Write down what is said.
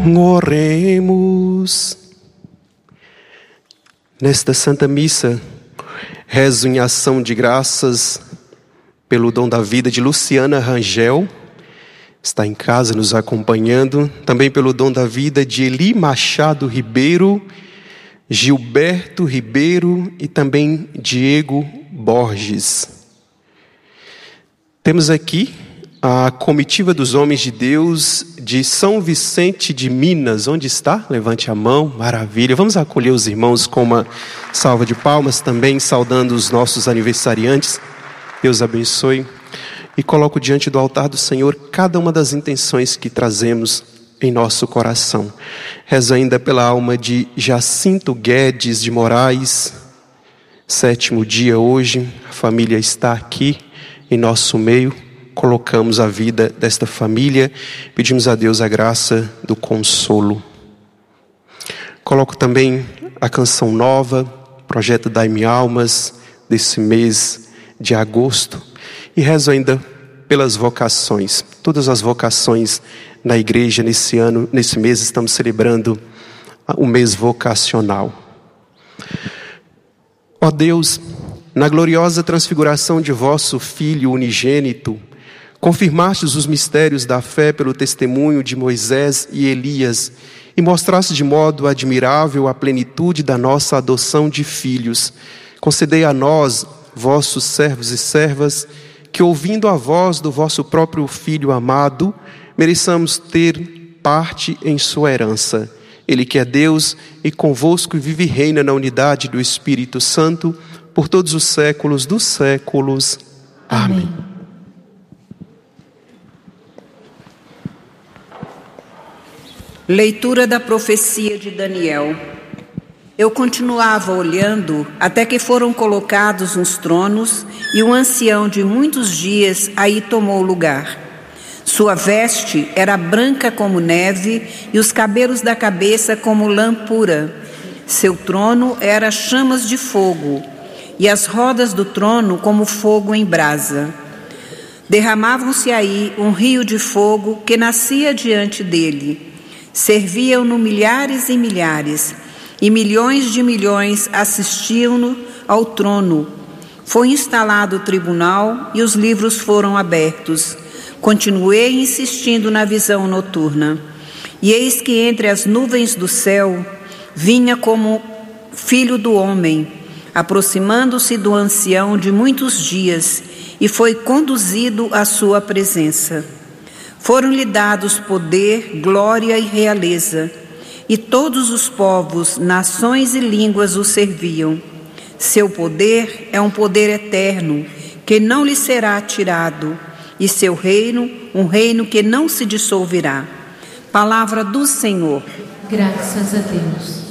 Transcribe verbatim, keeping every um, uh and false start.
Oremos. Nesta Santa Missa, rezo em ação de graças pelo dom da vida de Luciana Rangel, está em casa nos acompanhando, também pelo dom da vida de Eli Machado Ribeiro, Gilberto Ribeiro e também Diego Borges. Temos aqui a comitiva dos homens de Deus de São Vicente de Minas. Onde está? Levante a mão. Maravilha. Vamos acolher os irmãos com uma salva de palmas, também saudando os nossos aniversariantes. Deus abençoe. E coloco diante do altar do Senhor cada uma das intenções que trazemos em nosso coração. Rezo ainda pela alma de Jacinto Guedes de Moraes. Sétimo dia hoje. A família está aqui em nosso meio. Colocamos a vida desta família, pedimos a Deus a graça do consolo. Coloco também a canção nova, projeto Dai-me Almas, desse mês de agosto. E rezo ainda pelas vocações, todas as vocações na igreja nesse ano, nesse mês estamos celebrando o mês vocacional. Ó Deus, na gloriosa transfiguração de vosso Filho unigênito, confirmastes os mistérios da fé pelo testemunho de Moisés e Elias e mostraste de modo admirável a plenitude da nossa adoção de filhos. Concedei a nós, vossos servos e servas, que ouvindo a voz do vosso próprio Filho amado, mereçamos ter parte em sua herança. Ele que é Deus e convosco vive e reina na unidade do Espírito Santo por todos os séculos dos séculos. Amém. Amém. Leitura da profecia de Daniel. Eu continuava olhando até que foram colocados uns tronos e um ancião de muitos dias aí tomou lugar. Sua veste era branca como neve e os cabelos da cabeça como lã pura. Seu trono era chamas de fogo e as rodas do trono como fogo em brasa. Derramavam-se aí um rio de fogo que nascia diante dele. Serviam-no milhares e milhares, e milhões de milhões assistiam-no ao trono. Foi instalado o tribunal e os livros foram abertos. Continuei insistindo na visão noturna. E eis que entre as nuvens do céu vinha como filho do homem, aproximando-se do ancião de muitos dias, e foi conduzido à sua presença. Foram-lhe dados poder, glória e realeza, e todos os povos, nações e línguas o serviam. Seu poder é um poder eterno, que não lhe será tirado, e seu reino, um reino que não se dissolverá. Palavra do Senhor. Graças a Deus.